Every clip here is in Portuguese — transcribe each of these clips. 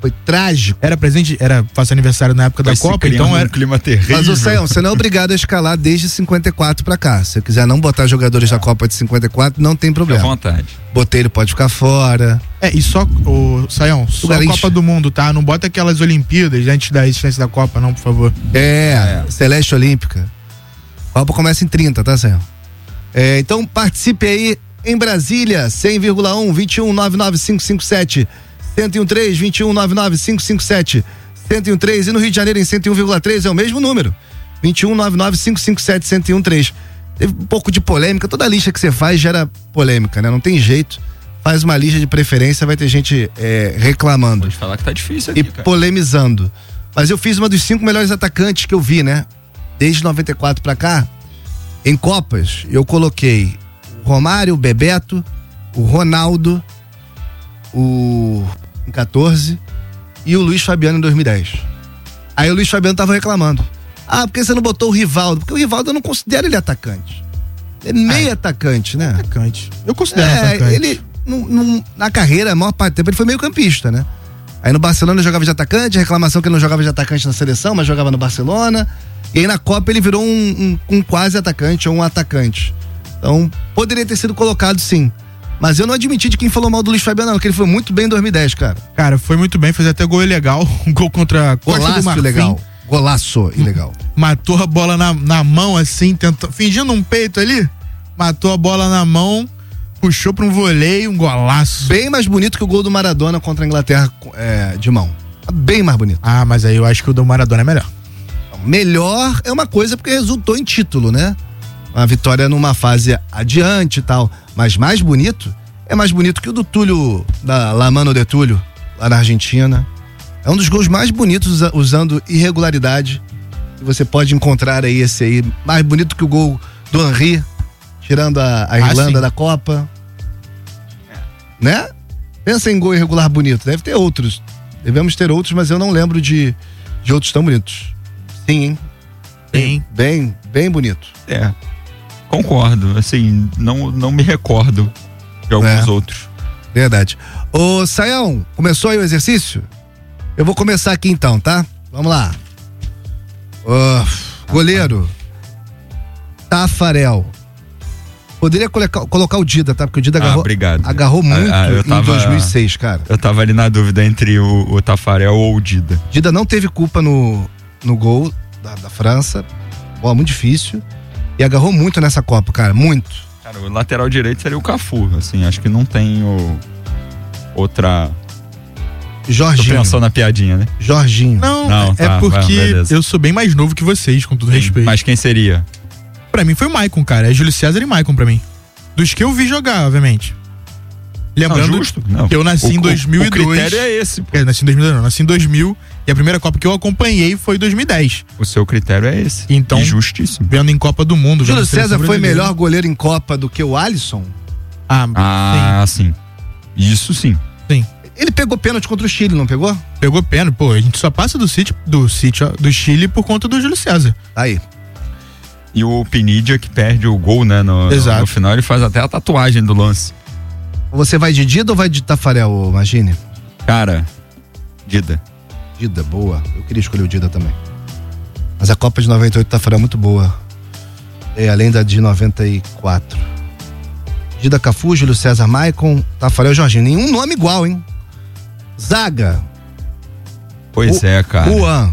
Foi trágico. Faço aniversário na época da Copa, então era um clima terrível. Mas, ô Sayão, você não é obrigado a escalar desde 54 pra cá. Se você quiser não botar jogadores da Copa de 54, não tem problema. À vontade. Botelho pode ficar fora. E só, Sayão, só a Copa do Mundo, tá? Não bota aquelas Olimpíadas antes da existência da Copa, não, por favor. Celeste Olímpica. A Copa começa em 30, tá, Sayão? Então participe aí em Brasília, 100,1, 21 99557 1013, 21 99557 1013, e no Rio de Janeiro em 101,3 é o mesmo número, 21 99557 1013. Teve um pouco de polêmica, toda lista que você faz gera polêmica, né? Não tem jeito. Faz uma lista de preferência, vai ter gente reclamando. Pode falar que tá difícil aqui, cara. Polemizando. Mas eu fiz uma dos 5 melhores atacantes que eu vi, né? Desde 94 pra cá, em Copas, eu coloquei o Romário, o Bebeto, o Ronaldo, em 14 e o Luiz Fabiano em 2010. Aí o Luiz Fabiano tava reclamando. Por que você não botou o Rivaldo? Porque o Rivaldo eu não considero ele atacante. É meio atacante, né? Atacante. Eu considero atacante. Ele, na carreira, a maior parte do tempo, ele foi meio campista, né? Aí no Barcelona ele jogava de atacante, reclamação que ele não jogava de atacante na seleção, mas jogava no Barcelona. E aí na Copa ele virou um quase atacante ou um atacante. Então, poderia ter sido colocado sim. Mas eu não admiti de quem falou mal do Luiz Fabiano, não, porque ele foi muito bem em 2010, cara. Cara, foi muito bem, fez até gol ilegal, um gol contra a Costa do Marfim. Ilegal. Golaço ilegal. Matou a bola na mão, assim, fingindo um peito ali, matou a bola na mão, puxou pra um voleio, um golaço. Bem mais bonito que o gol do Maradona contra a Inglaterra de mão. Bem mais bonito. Mas aí eu acho que o do Maradona é melhor. Melhor é uma coisa porque resultou em título, né? Uma vitória numa fase adiante e tal. Mas mais bonito que o do Túlio, da La Mano de Túlio, lá na Argentina. É um dos gols mais bonitos usando irregularidade. E você pode encontrar aí esse aí. Mais bonito que o gol do Henry, tirando a Irlanda da Copa. Né? Pensa em gol irregular bonito. Deve ter outros. Devemos ter outros, mas eu não lembro de outros tão bonitos. Sim, hein? Bem bonito. Concordo, assim, não me recordo de alguns outros. Verdade. Ô, Sayão, começou aí o exercício? Eu vou começar aqui então, tá? Vamos lá. Goleiro Tafarel. Poderia colocar o Dida, tá? Porque o Dida agarrou muito em 2006, cara. Eu tava ali na dúvida entre o Tafarel ou o Dida. Dida não teve culpa no gol da França. Bola muito difícil. E agarrou muito nessa Copa, cara. Muito. Cara, o lateral direito seria o Cafu. Assim, acho que não tem outra. Jorginho. Tô pensando na piadinha, né? Jorginho. Não, porque eu sou bem mais novo que vocês, com todo respeito. Mas quem seria? Pra mim foi o Maicon, cara. É Júlio César e Maicon pra mim. Dos que eu vi jogar, obviamente. Lembrando que eu nasci em 2002. O critério é esse. Nasci em 2002, não. Nasci em 2000. E a primeira Copa que eu acompanhei foi 2010. O seu critério é esse. Então, justíssimo. Vendo em Copa do Mundo. Júlio César foi melhor goleiro em Copa do que o Alisson? Sim. Isso sim. Sim. Ele pegou pênalti contra o Chile, não pegou? Pegou pênalti. Pô, a gente só passa do Chile por conta do Júlio César. Aí. E o Pinidia que perde o gol, né? No final ele faz até a tatuagem do lance. Você vai de Dida ou vai de Tafarel, Magine? Cara, Dida. Dida, boa. Eu queria escolher o Dida também. Mas a Copa de 98 do Tafarel é muito boa. Além da de 94. Dida, Cafu, Júlio César, Maicon, Tafarel, Jorginho. Nenhum nome igual, hein? Zaga. Pois cara. Juan.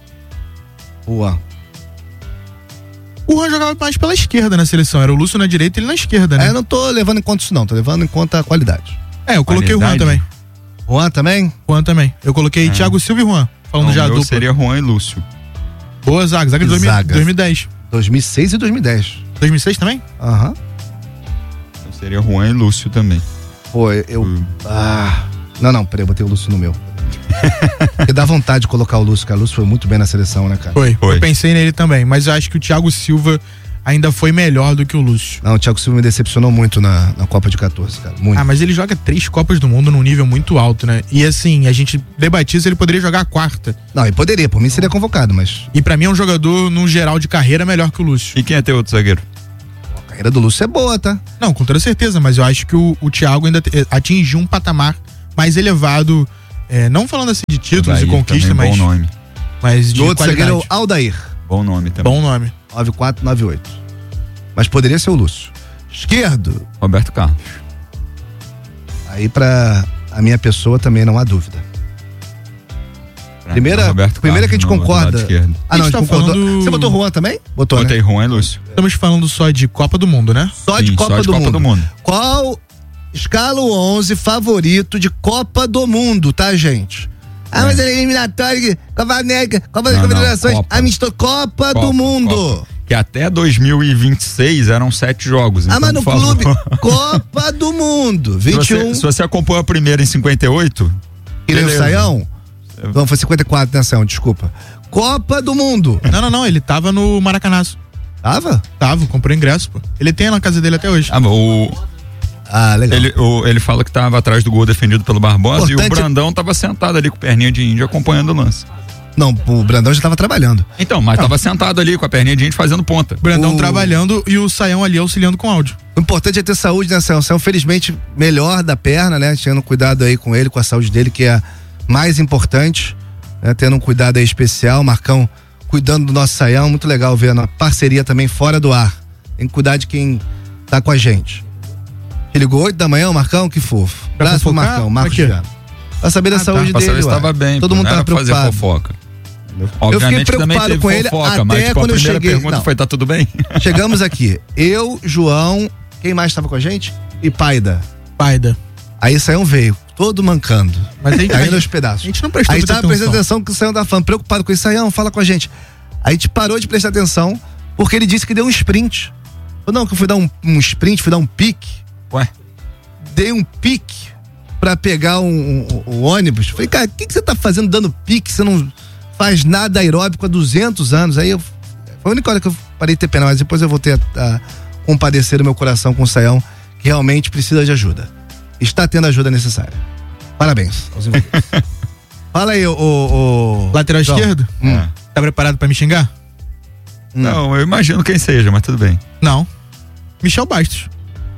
O Juan jogava mais pela esquerda na seleção. Era o Lúcio na direita e ele na esquerda, né? Eu não tô levando em conta isso, não. Tô levando em conta a qualidade. Eu coloquei o Juan também. Juan também? Juan também. Eu coloquei Thiago Silva e Juan. Falando já dupla. Seria Juan e Lúcio. Boa zaga. Zaga de 2010. 2006 e 2010. 2006 também? Aham. Então seria Juan e Lúcio também. Pô, Não, peraí, eu botei o Lúcio no meu. Porque dá vontade de colocar o Lúcio, cara. O Lúcio foi muito bem na seleção, né, cara? Foi. Eu pensei nele também, mas eu acho que o Thiago Silva ainda foi melhor do que o Lúcio. Não, o Thiago Silva me decepcionou muito na Copa de 14, cara. Muito. Mas ele joga 3 Copas do Mundo num nível muito alto, né? E assim, a gente debatia se ele poderia jogar a 4ª. Não, ele poderia, por mim seria convocado, mas... E pra mim é um jogador, num geral de carreira, melhor que o Lúcio. E quem é teu outro zagueiro? A carreira do Lúcio é boa, tá? Não, com toda certeza, mas eu acho que o Thiago ainda atingiu um patamar mais elevado Não falando assim de títulos Aldair, e conquista, mas. Bom nome. Mas de outro qualidade. zagueiro é o Aldair. Bom nome também. Bom nome. 9498. Mas poderia ser o Lúcio. Esquerdo. Roberto Carlos. Aí pra a minha pessoa também não há dúvida. Primeira que a gente concorda. Ah, não, a gente concordou. Falando... Você botou Juan também? Botou, Botei, né? Juan e Lúcio. Estamos falando só de Copa do Mundo, né? Só de Sim, Copa do Copa do Mundo. Qual escala o 11 favorito de Copa do Mundo, tá, gente? Mas é eliminatório, Copa América, Copa das Confederações, amistoso, Copa do Mundo. Copa. Que até 2026 eram 7 jogos. Então, mas no clube, Copa do Mundo, 21. Se você acompanhou a primeira em 58... E o Saião? Não, foi 54, né, Saião? Desculpa. Copa do Mundo. Não, ele tava no Maracanaço. Tava? Tava, comprou ingresso, pô. Ele tem na casa dele até hoje. Legal. Ele fala que tava atrás do gol defendido pelo Barbosa. Importante... E o Brandão tava sentado ali com perninha de índio acompanhando o lance. Não, o Brandão já tava trabalhando. Então, mas tava sentado ali com a perninha de índio fazendo ponta. Brandão trabalhando e o Saião ali auxiliando com áudio. O importante é ter saúde, né, Saião? O Saião, felizmente, melhor da perna, né? Tendo cuidado aí com ele, com a saúde dele, que é mais importante, né? Tendo um cuidado aí especial. Marcão cuidando do nosso Saião, muito legal ver a parceria também fora do ar. Tem que cuidar de quem tá com a gente. Ele ligou 8 da manhã, o Marcão, que fofo. Abraço pro Marcão, Marcos Giano. Pra saber da saúde pra dele. Pra saber se tava bem. Todo mundo tava preocupado. Fazer fofoca. Eu fiquei preocupado com ele fofoca, até mas, quando eu cheguei. A pergunta foi, tá tudo bem? Chegamos aqui. Eu, João, quem mais estava com a gente? E Paida. Aí Saião veio, todo mancando. Mas aí, caindo aos pedaços. A gente não prestou atenção. Aí tava prestando atenção que o Saião tava falando, preocupado com isso. Saião, fala com a gente. Aí a gente parou de prestar atenção porque ele disse que deu um sprint. Falei, não, que eu fui dar um sprint, fui dar um pique. Ué? Dei um pique pra pegar o ônibus. Falei, cara, o que você tá fazendo dando pique? Você não faz nada aeróbico há 200 anos. Aí foi a única hora que eu parei de ter pena, mas depois eu voltei a compadecer o meu coração com o Saião, que realmente precisa de ajuda. Está tendo a ajuda necessária. Parabéns aos envolvidos. Fala aí, o lateral esquerdo? Tá preparado pra me xingar? Não, eu imagino quem seja, mas tudo bem. Não. Michel Bastos.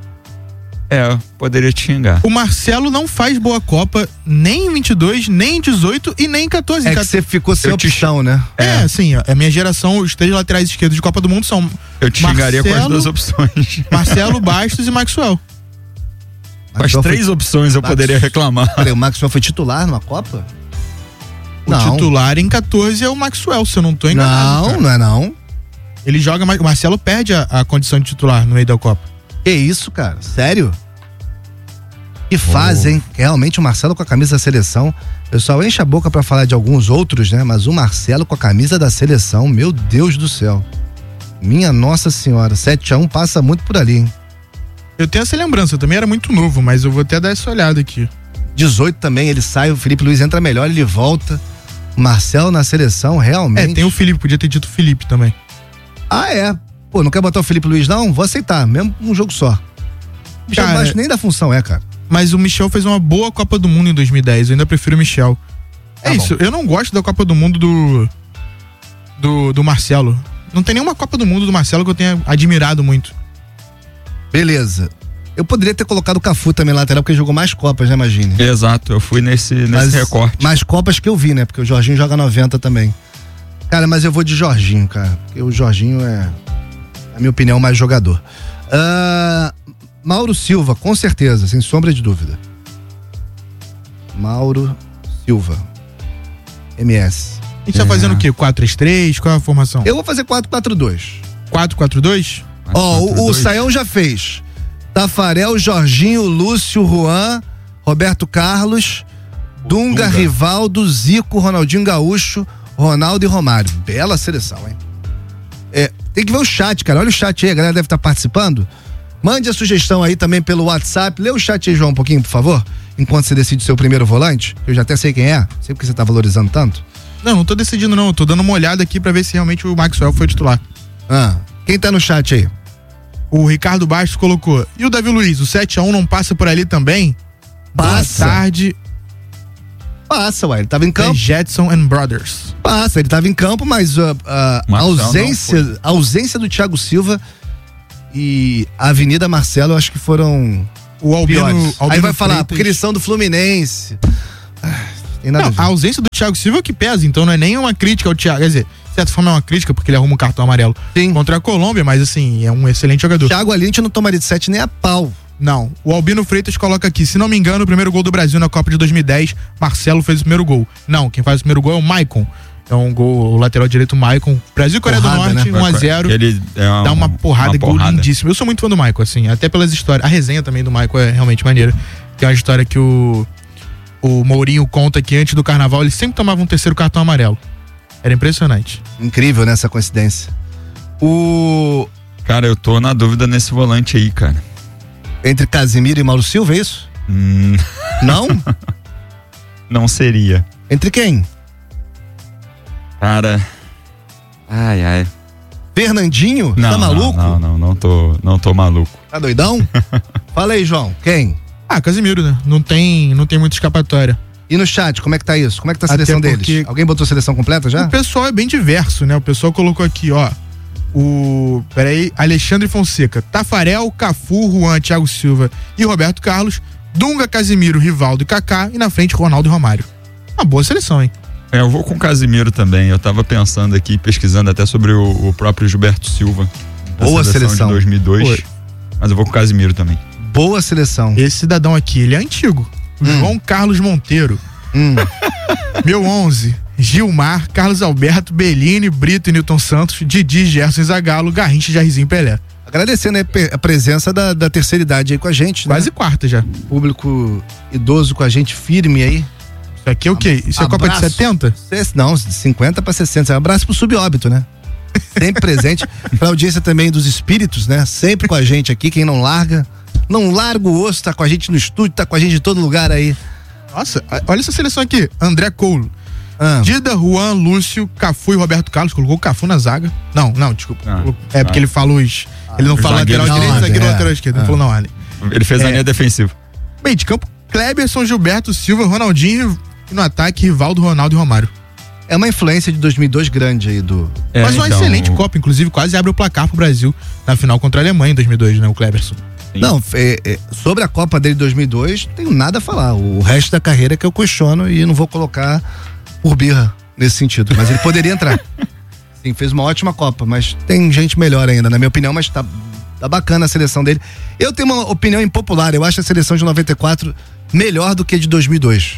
Poderia te xingar. O Marcelo não faz boa Copa nem em 22, nem em 18 e nem em 14. É que você ficou sem opção, né? Assim, a minha geração, os 3 laterais esquerdos de Copa do Mundo são eu te xingaria com as 2 opções. Marcelo, Bastos e Maxwell. Com as 3 opções eu poderia reclamar. Peraí, o Maxwell foi titular numa Copa? O titular em 14 é o Maxwell, se eu não tô enganado. Não é não. Ele joga, mas o Marcelo perde a condição de titular no meio da Copa. Que isso, cara? Sério? Que fase, hein? Realmente o Marcelo com a camisa da seleção. O pessoal enche a boca pra falar de alguns outros, né? Mas o Marcelo com a camisa da seleção, meu Deus do céu. Minha Nossa Senhora, 7-1 passa muito por ali, hein? Eu tenho essa lembrança, eu também era muito novo, mas eu vou até dar essa olhada aqui. 18 também, ele sai, o Felipe Luiz entra melhor, ele volta. O Marcelo na seleção, realmente. Tem o Felipe, podia ter dito Felipe também. Pô, não quer botar o Felipe Luiz não? Vou aceitar, mesmo um jogo só. Michel Bastos nem da função cara. Mas o Michel fez uma boa Copa do Mundo em 2010, eu ainda prefiro o Michel. Isso, eu não gosto da Copa do Mundo do Marcelo. Não tem nenhuma Copa do Mundo do Marcelo que eu tenha admirado muito. Beleza. Eu poderia ter colocado o Cafu também lateral, porque ele jogou mais Copas, né, Imagine? Exato, eu fui nesse recorte. Mais Copas que eu vi, né? Porque o Jorginho joga 90 também. Cara, mas eu vou de Jorginho, cara. Porque o Jorginho é, na minha opinião, mais jogador. Mauro Silva, com certeza, sem sombra de dúvida. Mauro Silva. MS. A gente tá fazendo o quê? 4-3-3? Qual é a formação? Eu vou fazer 4-4-2. 4-4-2? O Saião já fez. Tafarel, Jorginho, Lúcio, Juan, Roberto Carlos, Dunga, Rivaldo, Zico, Ronaldinho Gaúcho, Ronaldo e Romário. Bela seleção, hein? Tem que ver o chat, cara. Olha o chat aí, a galera deve estar participando. Mande a sugestão aí também pelo WhatsApp. Lê o chat aí, João, um pouquinho, por favor. Enquanto você decide o seu primeiro volante. Eu já até sei quem é. Sei porque você tá valorizando tanto. Não tô decidindo não. Eu tô dando uma olhada aqui pra ver se realmente o Maxwell foi titular. Quem tá no chat aí? O Ricardo Bastos colocou. E o Davi Luiz, o 7-1 não passa por ali também? Passa. Boa tarde. Passa, ué. Ele tava em campo. Jetson and Brothers. Passa, ele tava em campo, mas a ausência do Thiago Silva e a Avenida Marcelo, acho que foram o Albino aí vai falar, Freitas. porque eles são do Fluminense. Tem nada a ver. A ausência do Thiago Silva é que pesa, então não é nem uma crítica ao Thiago. Quer dizer, de certa forma é uma crítica, porque ele arruma um cartão amarelo contra a Colômbia, mas assim, é um excelente jogador. Thiago ali a gente não tomaria de 7 nem a pau. Não, o Albino Freitas coloca aqui, se não me engano, o primeiro gol do Brasil na Copa de 2010, Marcelo fez o primeiro gol. Não, quem faz o primeiro gol é o Maicon. É um gol, o lateral direito Maicon. Brasil e Coreia do Norte, né? 1-0. Ele dá uma porrada, gol lindíssimo. Eu sou muito fã do Maicon, assim, até pelas histórias. A resenha também do Maicon é realmente maneira. Tem uma história que o Mourinho conta que antes do Carnaval ele sempre tomava um terceiro cartão amarelo. Era impressionante. Incrível, né, essa coincidência. Cara, eu tô na dúvida nesse volante aí, cara. Entre Casimiro e Mauro Silva, é isso? Não? Não seria. Entre quem? Cara. Ai. Fernandinho? Não, tá maluco? Não tô maluco. Tá doidão? Fala aí, João. Quem? Casimiro, né? Não tem muita escapatória. E no chat, como é que tá isso? Como é que tá a seleção deles? Alguém botou a seleção completa já? O pessoal é bem diverso, né? O pessoal colocou aqui, ó. Alexandre Fonseca, Tafarel, Cafu, Juan, Thiago Silva e Roberto Carlos, Dunga, Casimiro, Rivaldo e Kaká, e na frente Ronaldo e Romário. Uma boa seleção, hein? Eu vou com o Casimiro também. Eu tava pensando aqui, pesquisando até sobre o próprio Gilberto Silva. Boa seleção de 2002. Mas eu vou com o Casimiro também. Boa seleção. Esse cidadão aqui, ele é antigo. João Carlos Monteiro. Meu 11. Gilmar, Carlos Alberto, Bellini, Brito e Nilton Santos, Didi, Gerson e Zagallo, Garrincha, Jairzinho e Pelé. Agradecendo a presença da terceira idade aí com a gente, né? Quase quarta já. Público idoso com a gente, firme aí. Isso aqui é o quê? Isso é Copa de 70? Não, de 50 para 60. Um abraço pro subóbito, né? Sempre presente. Pra audiência também dos espíritos, né? Sempre com a gente aqui, quem não larga. Não larga o osso, tá com a gente no estúdio, tá com a gente em todo lugar aí. Nossa, olha essa seleção aqui. André Coulo. Dida, Juan, Lúcio, Cafu e Roberto Carlos. Colocou o Cafu na zaga. Não, desculpa. Porque ele fala ele não fala lateral direito, zagueiro lateral esquerdo. Não falou na ordem. Ele fez a linha defensiva. Meio de campo, Kleberson, Gilberto Silva, Ronaldinho e no ataque, Rivaldo, Ronaldo e Romário. É uma influência de 2002 grande aí Mas uma excelente Copa, inclusive quase abre o placar pro Brasil na final contra a Alemanha em 2002, né, o Kleberson. Sim. Não, sobre a Copa dele de 2002, não tenho nada a falar. O resto da carreira que eu questiono e não vou colocar por birra nesse sentido, mas ele poderia entrar. Sim, fez uma ótima Copa, mas tem gente melhor ainda, na minha opinião, mas tá bacana a seleção dele. Eu tenho uma opinião impopular, eu acho a seleção de 94 melhor do que a de 2002.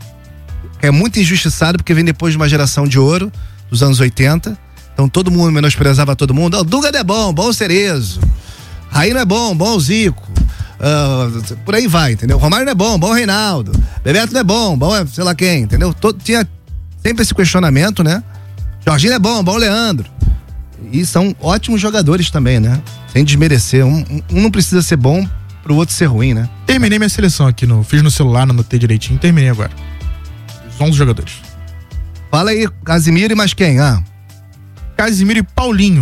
É muito injustiçado porque vem depois de uma geração de ouro dos anos 80, então todo mundo menosprezava todo mundo. O Dunga é bom Cerezo. Raí não é bom Zico. Por aí vai, entendeu? Romário não é bom Reinaldo. Bebeto não é bom é sei lá quem, entendeu? Tinha sempre esse questionamento, né? Jorginho é bom Leandro. E são ótimos jogadores também, né? Sem desmerecer. Um não precisa ser bom pro outro ser ruim, né? Terminei minha seleção aqui, fiz no celular, não anotei direitinho. Terminei agora. Os 11 jogadores. Fala aí, Casimiro e mais quem? Casimiro e Paulinho.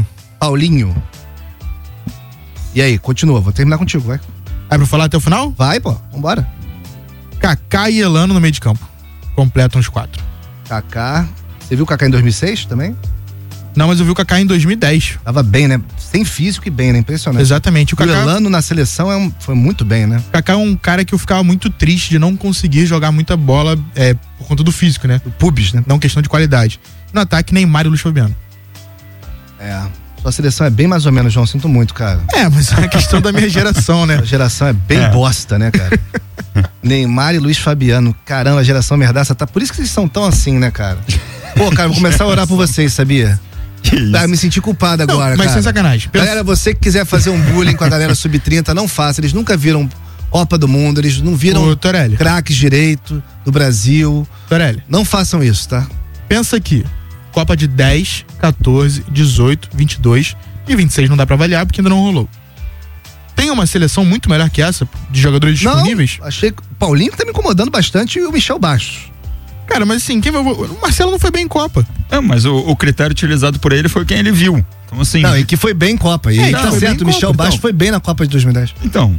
E aí, continua, vou terminar contigo, vai. Vai pra falar até o final? Vai, pô, vambora. Kaká e Elano no meio de campo. Completam os 4. Kaká. Você viu o Kaká em 2006 também? Não, mas eu vi o Kaká em 2010. Tava bem, né? Sem físico e bem, né? Impressionante. Exatamente. O Elano na seleção foi muito bem, né? O Kaká é um cara que eu ficava muito triste de não conseguir jogar muita bola por conta do físico, né? Do pubis, né? Não questão de qualidade. No ataque, Neymar e Luiz Fabiano. Sua seleção é bem mais ou menos, João, sinto muito, cara. Mas é uma questão da minha geração, né? A geração é bem bosta, né, cara? Neymar e Luiz Fabiano, caramba, a geração merdaça tá, por isso que vocês são tão assim, né, cara? Pô, cara, vou começar a orar por vocês, sabia? Me senti culpado agora, mas cara. Sem sacanagem. Galera, você que quiser fazer um bullying com a galera sub-30, não faça, eles nunca viram Copa do Mundo, eles não viram craques direito do Brasil. Torelli, não façam isso, tá? Pensa aqui, Copa de 10, 14, 18, 22 e 26 não dá pra avaliar porque ainda não rolou. Tem uma seleção muito melhor que essa de jogadores disponíveis? Achei que o Paulinho tá me incomodando bastante e o Michel Bastos. Cara, mas assim, o Marcelo não foi bem em Copa. Mas o critério utilizado por ele foi quem ele viu. Então assim... Não, e que foi bem em Copa. E tá certo, o Michel Bastos foi bem na Copa de 2010. Então.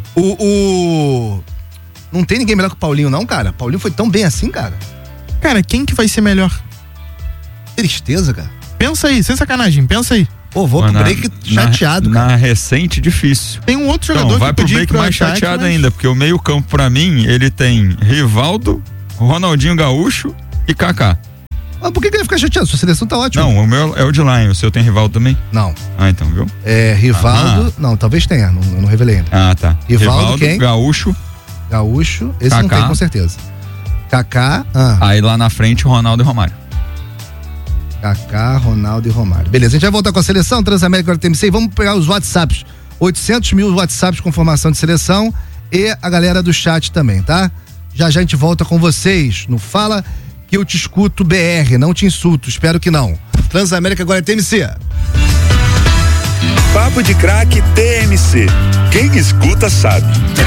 Não tem ninguém melhor que o Paulinho, não, cara. O Paulinho foi tão bem assim, cara. Cara, quem que vai ser melhor? Tristeza, cara. Pensa aí, sem sacanagem, pensa aí. Pô, vou pro break chateado, cara. Na recente, difícil. Tem um outro jogador que vai pro break mais chateado ainda, porque o meio campo pra mim, ele tem Rivaldo, Ronaldinho Gaúcho e Kaká. Mas por que ele ia ficar chateado? Sua seleção tá ótima. Não, o meu é o de Lion, o seu tem Rivaldo também? Não. Ah, então, viu? Rivaldo, não, talvez tenha, não revelei ainda. Ah, tá. Rivaldo quem? Gaúcho, esse Kaká. não tem com certeza. Kaká, Aí lá na frente, Ronaldo e Romário. Kaká, Ronaldo e Romário. Beleza, a gente vai voltar com a seleção, Transamérica agora TMC, e vamos pegar os WhatsApps. 800 mil WhatsApps com formação de seleção e a galera do chat também, tá? Já a gente volta com vocês no Fala que eu te escuto BR, não te insulto, espero que não. Transamérica agora TMC. Papo de Craque TMC. Quem escuta sabe.